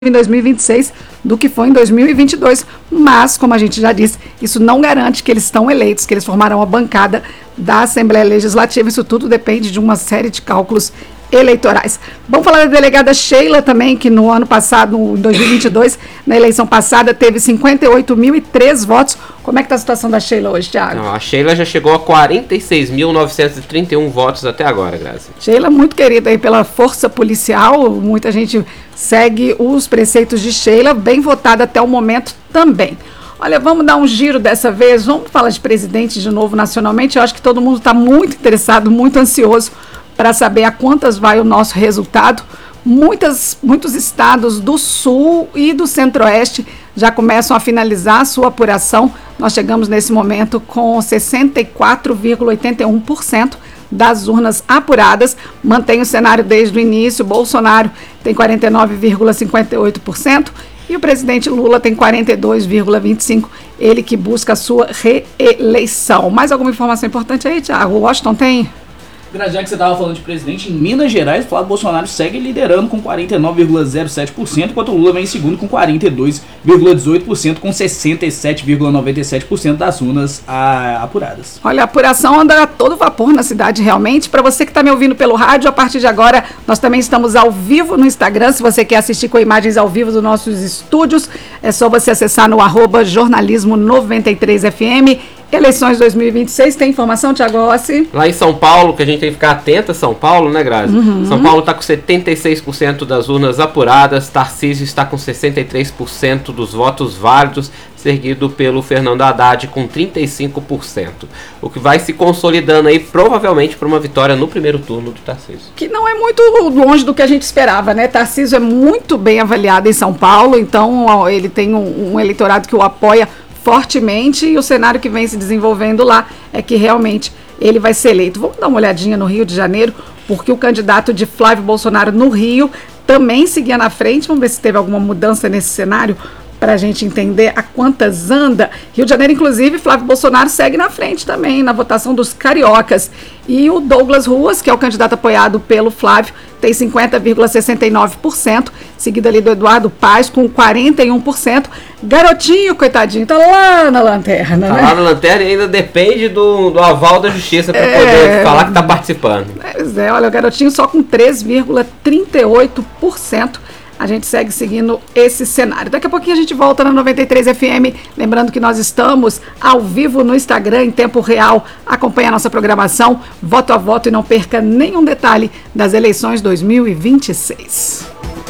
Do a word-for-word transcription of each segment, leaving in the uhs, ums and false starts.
em dois mil e vinte e seis do que foi em dois mil e vinte e dois, mas, como a gente já disse, isso não garante que eles estão eleitos, que eles formarão a bancada da Assembleia Legislativa. Isso tudo depende de uma série de cálculos eleitorais. Vamos falar da delegada Sheila também, que no ano passado, em dois mil e vinte e dois, na eleição passada, teve cinquenta e oito mil e três votos. Como é que está a situação da Sheila hoje, Thiago? Não, a Sheila já chegou a quarenta e seis mil novecentos e trinta e um votos até agora, Grazi. Sheila, muito querida aí pela força policial, muita gente segue os preceitos de Sheila, bem votada até o momento também. Olha, vamos dar um giro dessa vez, vamos falar de presidente de novo nacionalmente. Eu acho que todo mundo está muito interessado, muito ansioso para saber a quantas vai o nosso resultado. Muitas, muitos estados do Sul e do Centro-Oeste já começam a finalizar a sua apuração. Nós chegamos nesse momento com sessenta e quatro vírgula oitenta e um por cento das urnas apuradas. Mantém o cenário desde o início. Bolsonaro tem quarenta e nove vírgula cinquenta e oito por cento e o presidente Lula tem quarenta e dois vírgula vinte e cinco por cento. Ele que busca a sua reeleição. Mais alguma informação importante aí, Thiago? O Washington tem... Já que você estava falando de presidente, em Minas Gerais, o Flávio Bolsonaro segue liderando com quarenta e nove vírgula zero sete por cento, enquanto o Lula vem em segundo com quarenta e dois vírgula dezoito por cento, com sessenta e sete vírgula noventa e sete por cento das urnas a, apuradas. Olha, a apuração anda a todo vapor na cidade realmente. Para você que está me ouvindo pelo rádio, a partir de agora nós também estamos ao vivo no Instagram. Se você quer assistir com imagens ao vivo dos nossos estúdios, é só você acessar no arroba jornalismo noventa e três F M. Eleições dois mil e vinte e seis, tem informação, Thiago Rossi? Lá em São Paulo, que a gente tem que ficar atenta, São Paulo, né, Grazi? Uhum. São Paulo está com setenta e seis por cento das urnas apuradas, Tarcísio está com sessenta e três por cento dos votos válidos, seguido pelo Fernando Haddad com trinta e cinco por cento. O que vai se consolidando aí, provavelmente, para uma vitória no primeiro turno do Tarcísio. Que não é muito longe do que a gente esperava, né? Tarcísio é muito bem avaliado em São Paulo, então ele tem um, um eleitorado que o apoia fortemente, e o cenário que vem se desenvolvendo lá é que realmente ele vai ser eleito. Vamos dar uma olhadinha no Rio de Janeiro, porque o candidato de Flávio Bolsonaro no Rio também seguia na frente. Vamos ver se teve alguma mudança nesse cenário para a gente entender a quantas anda. Rio de Janeiro, inclusive, Flávio Bolsonaro segue na frente também na votação dos cariocas. E o Douglas Ruas, que é o candidato apoiado pelo Flávio, tem cinquenta vírgula sessenta e nove por cento, seguido ali do Eduardo Paes com quarenta e um por cento. Garotinho, coitadinho, tá lá na lanterna, tá, né? Lá na lanterna e ainda depende do, do aval da justiça para é... poder falar que tá participando. Pois é, olha, o garotinho só com três vírgula trinta e oito por cento. A gente segue seguindo esse cenário. Daqui a pouquinho a gente volta na noventa e três F M. Lembrando que nós estamos ao vivo no Instagram, em tempo real. Acompanhe a nossa programação, voto a voto, e não perca nenhum detalhe das eleições dois mil e vinte e seis.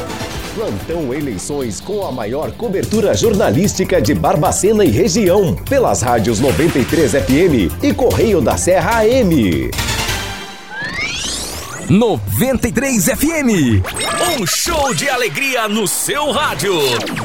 Plantão Eleições, com a maior cobertura jornalística de Barbacena e região, pelas rádios noventa e três F M e Correio da Serra A M. noventa e três F M, um show de alegria no seu rádio.